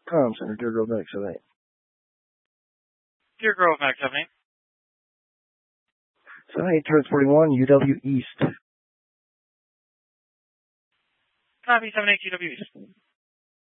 Center, Deer Grove Medic 78. Deer Grove Medic 78. 78 turns 41, UW East. Copy, 78 UW East.